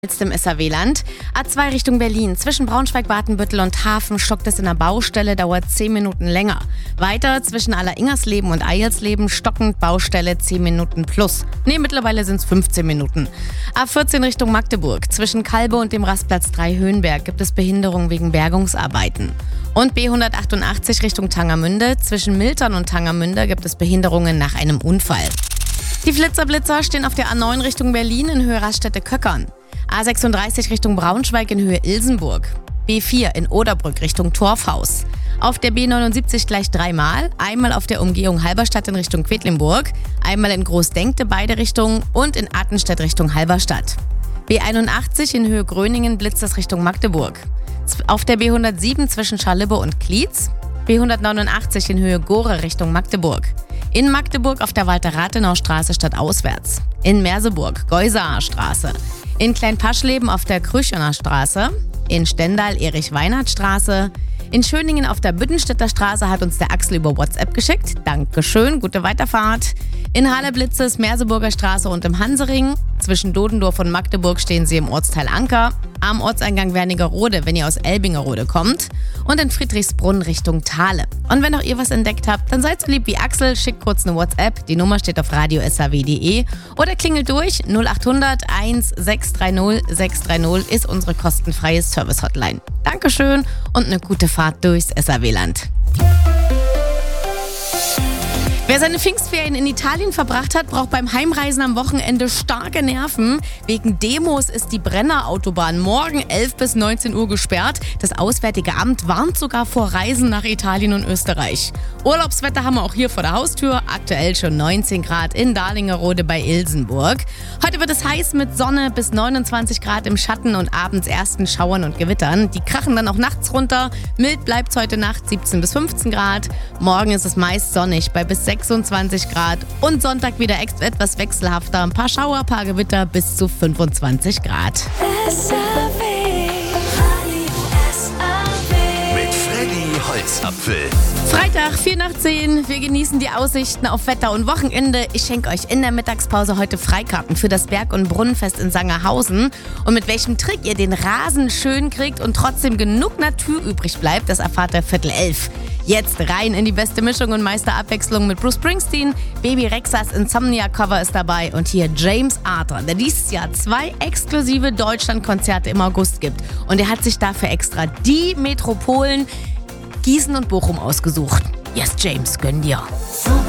Im SAW-Land. A2 Richtung Berlin. Zwischen Braunschweig-Watenbüttel und Hafen stockt es in der Baustelle, dauert 10 Minuten länger. Weiter zwischen Aller-Ingersleben und Eilsleben stockend Baustelle 10 Minuten plus. Mittlerweile sind es 15 Minuten. A14 Richtung Magdeburg. Zwischen Kalbe und dem Rastplatz 3 Höhenberg gibt es Behinderungen wegen Bergungsarbeiten. Und B188 Richtung Tangermünde. Zwischen Miltern und Tangermünde gibt es Behinderungen nach einem Unfall. Die Flitzer stehen auf der A9 Richtung Berlin in Höhe Raststätte-Köckern. A36 Richtung Braunschweig in Höhe Ilsenburg. B4 in Oderbrück Richtung Torfhaus. Auf der B79 gleich dreimal. Einmal auf der Umgehung Halberstadt in Richtung Quedlinburg. Einmal in Großdenkte beide Richtungen und in Attenstedt Richtung Halberstadt. B81 in Höhe Gröningen blitzt es Richtung Magdeburg. Auf der B107 zwischen Scharlibbe und Klietz. B189 in Höhe Gore Richtung Magdeburg. In Magdeburg auf der Walter-Rathenau-Straße stadtauswärts. In Merseburg Geusaer Straße. In Kleinpaschleben auf der Krüschener Straße. In Stendal Erich-Weinert-Straße. In Schöningen auf der Büttenstädter Straße hat uns der Axel über WhatsApp geschickt. Dankeschön, gute Weiterfahrt. In Halle blitzt es Merseburger Straße und im Hansering. Zwischen Dodendorf und Magdeburg stehen sie im Ortsteil Anker. Am Ortseingang Wernigerode, wenn ihr aus Elbingerode kommt. Und in Friedrichsbrunn Richtung Thale. Und wenn auch ihr was entdeckt habt, dann seid so lieb wie Axel, schickt kurz eine WhatsApp. Die Nummer steht auf radio.saw.de oder klingelt durch 0800 1630 630 ist unsere kostenfreie Service-Hotline. Dankeschön und eine gute Fahrt durchs SAW-Land. Wer seine Pfingstferien in Italien verbracht hat, braucht beim Heimreisen am Wochenende starke Nerven. Wegen Demos ist die Brennerautobahn morgen 11 bis 19 Uhr gesperrt. Das Auswärtige Amt warnt sogar vor Reisen nach Italien und Österreich. Urlaubswetter haben wir auch hier vor der Haustür. Aktuell schon 19 Grad in Dahlingerode bei Ilsenburg. Heute wird es heiß mit Sonne bis 29 Grad im Schatten und abends ersten Schauern und Gewittern. Die krachen dann auch nachts runter. Mild bleibt es heute Nacht 17 bis 15 Grad. Morgen ist es meist sonnig bei bis 26 Grad und Sonntag wieder etwas wechselhafter. Ein paar Schauer, paar Gewitter bis zu 25 Grad. Mit Freddy Holzapfel. Freitag, 4 nach 10. Wir genießen die Aussichten auf Wetter und Wochenende. Ich schenke euch in der Mittagspause heute Freikarten für das Berg- und Brunnenfest in Sangerhausen. Und mit welchem Trick ihr den Rasen schön kriegt und trotzdem genug Natur übrig bleibt, das erfahrt ihr 10:45. Jetzt rein in die beste Mischung und Meisterabwechslung mit Bruce Springsteen. Baby Rexas Insomnia-Cover ist dabei und hier James Arthur, der dieses Jahr 2 exklusive Deutschlandkonzerte im August gibt. Und er hat sich dafür extra die Metropolen Gießen und Bochum ausgesucht. Yes, James, gönn dir.